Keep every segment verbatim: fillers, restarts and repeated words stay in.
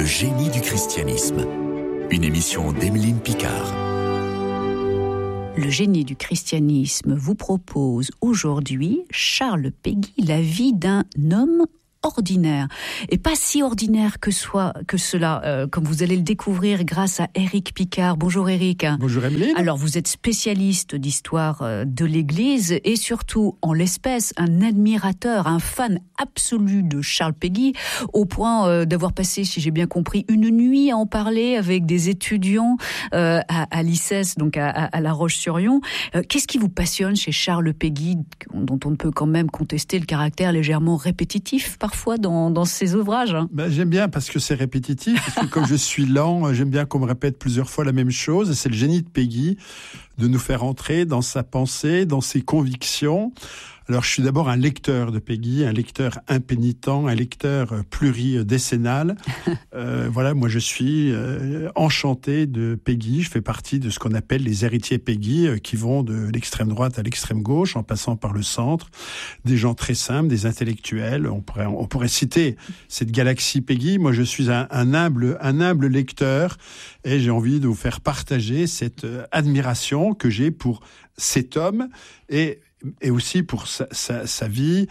génie du christianisme. Une émission d'Emeline Picard. Le génie du christianisme vous propose aujourd'hui Charles Péguy, la vie d'un homme ordinaire, et pas si ordinaire que, soit, que cela, euh, comme vous allez le découvrir grâce à Éric Picard. Bonjour Éric. Bonjour Emeline. Alors vous êtes spécialiste d'histoire euh, de l'Église et surtout, en l'espèce, un admirateur, un fan absolu de Charles Péguy, au point euh, d'avoir passé, si j'ai bien compris, une nuit à en parler avec des étudiants euh, à, à l'I C E S, donc à, à La Roche-sur-Yon. Euh, qu'est-ce qui vous passionne chez Charles Péguy, dont on ne peut quand même contester le caractère légèrement répétitif parfois fois dans, dans ses ouvrages? Ben, j'aime bien parce que c'est répétitif, parce que comme je suis lent, j'aime bien qu'on me répète plusieurs fois la même chose. C'est le génie de Péguy de nous faire entrer dans sa pensée, dans ses convictions. Alors, je suis d'abord un lecteur de Péguy, un lecteur impénitent, un lecteur pluridécennal. euh, voilà, moi, je suis euh, enchanté de Péguy. Je fais partie de ce qu'on appelle les héritiers Péguy, euh, qui vont de l'extrême droite à l'extrême gauche, en passant par le centre. Des gens très simples, des intellectuels. On pourrait, on pourrait citer cette galaxie Péguy. Moi, je suis un, un humble, un humble lecteur, et j'ai envie de vous faire partager cette euh, admiration que j'ai pour cet homme et et aussi pour sa, sa, sa vie,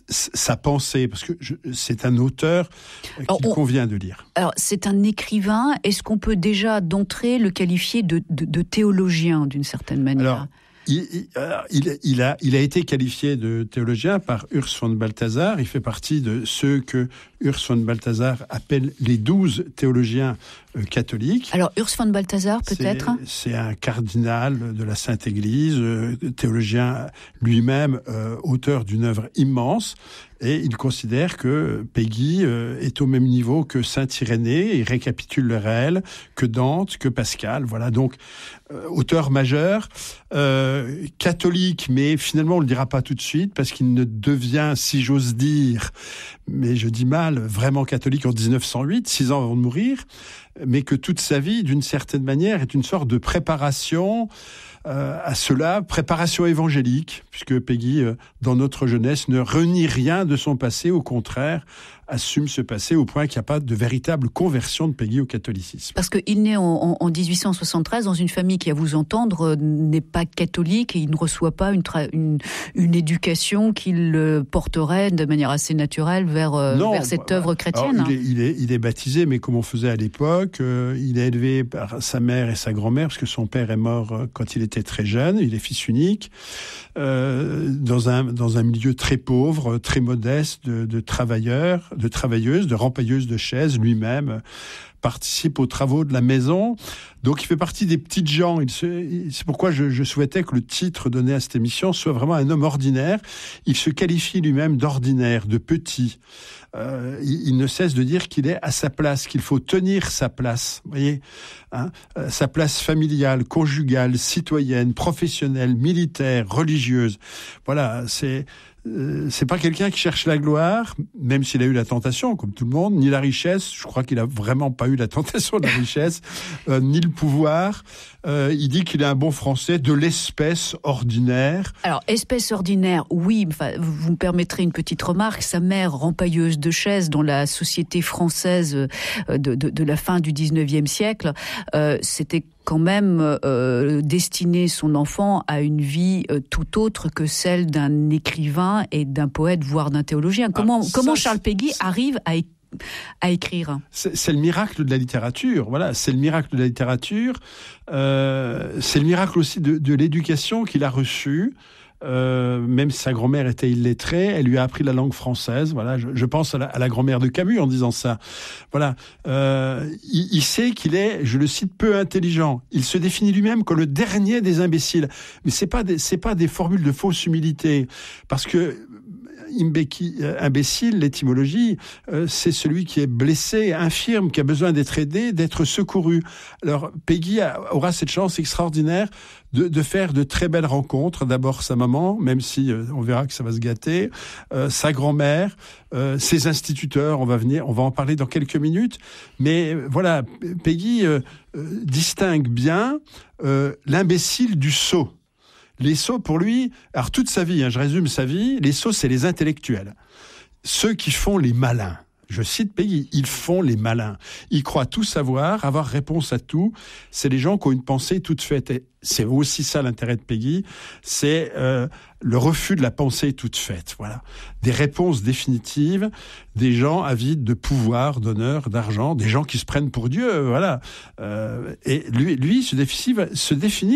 sa pensée, parce que je, c'est un auteur qu'il alors, on, convient de lire. Alors, c'est un écrivain. Est-ce qu'on peut déjà d'entrée le qualifier de, de, de théologien, d'une certaine manière? Alors, il, il, il, il, a, il a été qualifié de théologien par Urs von Balthasar. Il fait partie de ceux que Urs von Balthasar appelle les douze théologiens euh, catholiques. Alors, Urs von Balthasar, peut-être c'est, c'est un cardinal de la Sainte Église, euh, théologien lui-même, euh, auteur d'une œuvre immense. Et il considère que Péguy euh, est au même niveau que saint Irénée, il récapitule le réel, que Dante, que Pascal. Voilà, donc, euh, auteur majeur, euh, catholique, mais finalement on ne le dira pas tout de suite, parce qu'il ne devient, si j'ose dire, mais je dis mal, vraiment catholique en dix-neuf cent huit, six ans avant de mourir, mais que toute sa vie, d'une certaine manière, est une sorte de préparation euh, à cela, préparation évangélique, puisque Péguy, euh, dans notre jeunesse, ne renie rien de son passé, au contraire, assume ce passé au point qu'il n'y a pas de véritable conversion de Péguy au catholicisme. Parce qu'il naît en, en, en dix-huit cent soixante-treize dans une famille qui, à vous entendre, n'est pas catholique et il ne reçoit pas une, tra- une, une éducation qui le porterait de manière assez naturelle vers, non, vers cette bah, œuvre chrétienne. Alors, il, est, il, est, il est baptisé, mais comme on faisait à l'époque, euh, il est élevé par sa mère et sa grand-mère, parce que son père est mort euh, quand il était très jeune, il est fils unique, euh, dans, un, dans un milieu très pauvre, très modeste, de, de travailleurs, de travailleuses, de rempailleuses de chaises, lui-même participe aux travaux de la maison. Donc il fait partie des petites gens. Il se, il, c'est pourquoi je, je souhaitais que le titre donné à cette émission soit vraiment un homme ordinaire. Il se qualifie lui-même d'ordinaire, de petit. Euh, il, il ne cesse de dire qu'il est à sa place, qu'il faut tenir sa place. Vous voyez, hein, euh, sa place familiale, conjugale, citoyenne, professionnelle, militaire, religieuse. Voilà, c'est... Euh, c'est pas quelqu'un qui cherche la gloire, même s'il a eu la tentation, comme tout le monde, ni la richesse. Je crois qu'il a vraiment pas eu la tentation de la richesse, euh, ni le pouvoir. Euh, il dit qu'il est un bon Français, de l'espèce ordinaire. Alors, espèce ordinaire, oui. Enfin, vous me permettrez une petite remarque. Sa mère, rempailleuse de chaises dans la société française de, de, de la fin du dix-neuvième siècle, euh, c'était quand même euh, destiner son enfant à une vie euh, tout autre que celle d'un écrivain et d'un poète, voire d'un théologien. Comment, ah, ça, comment Charles Péguy arrive à, à écrire? c'est, c'est le miracle de la littérature. Voilà, c'est le miracle de la littérature. Euh, c'est le miracle aussi de, de l'éducation qu'il a reçue. Euh, même si sa grand-mère était illettrée, elle lui a appris la langue française. Voilà, je, je pense à la, à la grand-mère de Camus en disant ça. Voilà, euh, il, il sait qu'il est, je le cite, peu intelligent. Il se définit lui-même comme le dernier des imbéciles. Mais c'est pas des, c'est pas des formules de fausse humilité, parce que imbécile, l'étymologie, euh, c'est celui qui est blessé, infirme, qui a besoin d'être aidé, d'être secouru. Alors, Péguy a, aura cette chance extraordinaire de, de faire de très belles rencontres. D'abord sa maman, même si euh, on verra que ça va se gâter, euh, sa grand-mère, euh, ses instituteurs, on va venir, on va en parler dans quelques minutes. Mais euh, voilà, Péguy euh, euh, distingue bien euh, l'imbécile du sot. Les sots, pour lui, alors toute sa vie, hein, je résume sa vie, les sots, c'est les intellectuels. Ceux qui font les malins. Je cite Péguy, ils font les malins. Ils croient tout savoir, avoir réponse à tout. C'est les gens qui ont une pensée toute faite. Et c'est aussi ça l'intérêt de Péguy, c'est euh, le refus de la pensée toute faite. Voilà, des réponses définitives, des gens avides de pouvoir, d'honneur, d'argent, des gens qui se prennent pour Dieu. Voilà. Euh, et lui, lui se définit, se définit